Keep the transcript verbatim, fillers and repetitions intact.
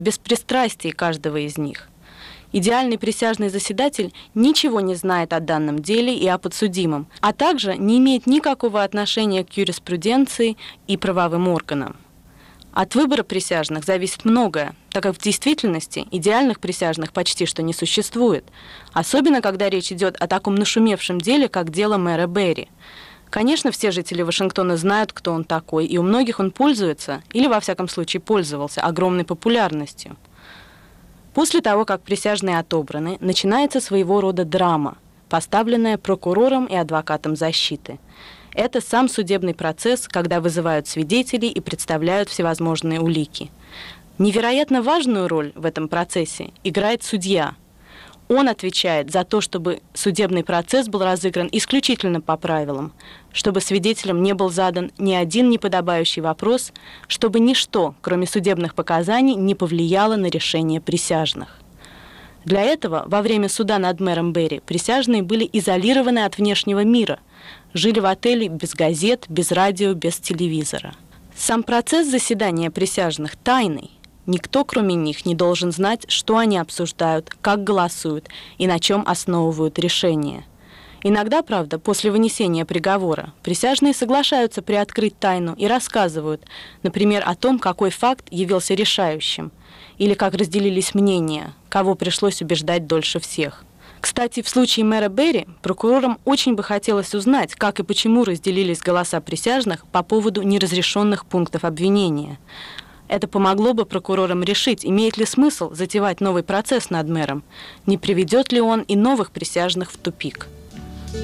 беспристрастии каждого из них. Идеальный присяжный заседатель ничего не знает о данном деле и о подсудимом, а также не имеет никакого отношения к юриспруденции и правовым органам. От выбора присяжных зависит многое, так как в действительности идеальных присяжных почти что не существует, особенно когда речь идет о таком нашумевшем деле, как дело мэра Берри. Конечно, все жители Вашингтона знают, кто он такой, и у многих он пользуется, или во всяком случае пользовался, огромной популярностью. После того, как присяжные отобраны, начинается своего рода драма, поставленная прокурором и адвокатом защиты. Это сам судебный процесс, когда вызывают свидетелей и представляют всевозможные улики. Невероятно важную роль в этом процессе играет судья. Он отвечает за то, чтобы судебный процесс был разыгран исключительно по правилам, чтобы свидетелям не был задан ни один неподобающий вопрос, чтобы ничто, кроме судебных показаний, не повлияло на решение присяжных. Для этого во время суда над мэром Берри присяжные были изолированы от внешнего мира, жили в отеле без газет, без радио, без телевизора. Сам процесс заседания присяжных тайный. Никто, кроме них, не должен знать, что они обсуждают, как голосуют и на чем основывают решения. Иногда, правда, после вынесения приговора присяжные соглашаются приоткрыть тайну и рассказывают, например, о том, какой факт явился решающим, или как разделились мнения, кого пришлось убеждать дольше всех. Кстати, в случае мэра Берри прокурорам очень бы хотелось узнать, как и почему разделились голоса присяжных по поводу неразрешенных пунктов обвинения. Это помогло бы прокурорам решить, имеет ли смысл затевать новый процесс над мэром, не приведет ли он и новых присяжных в тупик.